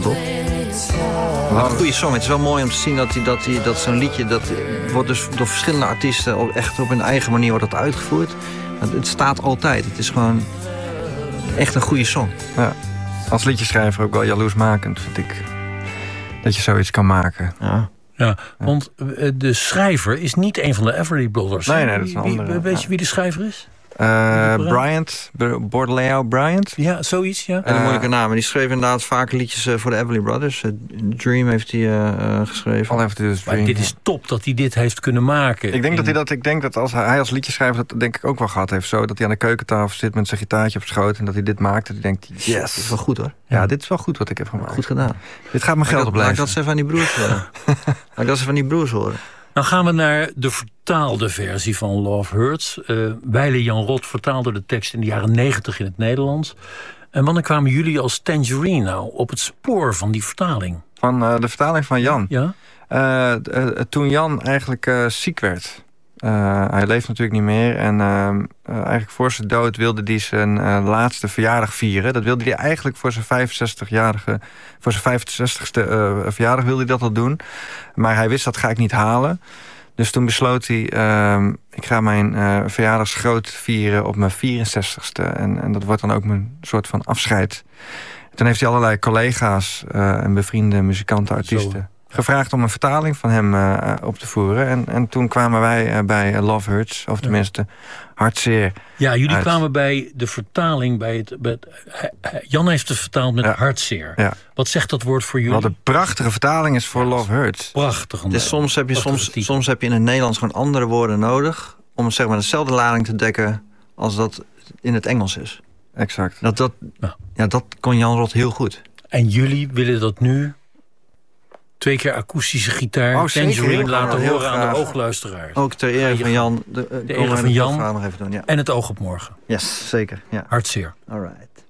Wat een goede song. Het is wel mooi om te zien dat zo'n liedje... dat wordt dus door verschillende artiesten echt op hun eigen manier wordt dat uitgevoerd. Het staat altijd. Het is gewoon echt een goede song. Ja. Als liedjeschrijver ook wel jaloersmakend, vind ik. Dat je zoiets kan maken. Ja, want de schrijver is niet een van de Everly Brothers. Nee, dat is een andere. Weet je wie de schrijver is? Bryant, Bordeleo Bryant. Ja, zoiets, ja. En een moeilijke naam. Die schreef inderdaad vaak liedjes voor de Everly Brothers. Dream heeft hij geschreven. Maar dit is top dat hij dit heeft kunnen maken. Ik denk dat als hij als liedjeschrijver dat denk ik ook wel gehad heeft. Zo, dat hij aan de keukentafel zit met zijn gitaartje op schoot en dat hij dit maakt. Dat hij denkt, yes. Dit is wel goed hoor. Ja, dit is wel goed wat ik heb gemaakt. Goed gedaan. Dit gaat mijn geld opleveren. Laat ik dat eens even aan die broers horen. Dan gaan we naar de vertaalde versie van Love Hurts. Weile Jan Rot vertaalde de tekst in de jaren 90 in het Nederlands. En wanneer kwamen jullie als Tangerine nou op het spoor van die vertaling? Van de vertaling van Jan? Ja. Toen Jan eigenlijk ziek werd. Hij leeft natuurlijk niet meer. En eigenlijk voor zijn dood wilde hij zijn laatste verjaardag vieren. Dat wilde hij eigenlijk voor zijn 65-jarige... Voor zijn 65ste verjaardag wilde hij dat al doen. Maar hij wist dat ga ik niet halen. Dus toen besloot hij... ik ga mijn verjaardagsgroot vieren op mijn 64ste. En dat wordt dan ook mijn soort van afscheid. Toen heeft hij allerlei collega's en bevriende muzikanten, artiesten... gevraagd om een vertaling van hem op te voeren. En toen kwamen wij bij Love Hurts, of tenminste Hartzeer. Ja, jullie kwamen bij de vertaling bij Jan heeft het vertaald met Hartzeer. Ja. Wat zegt dat woord voor jullie? Wat een prachtige vertaling is voor Love Hurts. Prachtig. Dus soms heb je in het Nederlands gewoon andere woorden nodig... om zeg maar dezelfde lading te dekken als dat in het Engels is. Exact. Dat kon Jan Rot heel goed. En jullie willen dat nu... 2 keer akoestische gitaar, Tangerine laten horen aan de oogluisteraars. Ook ter ere van Jan. De ere van Jan nog even doen, ja. En het oog op morgen. Yes, zeker. Ja. Hartzeer. All right.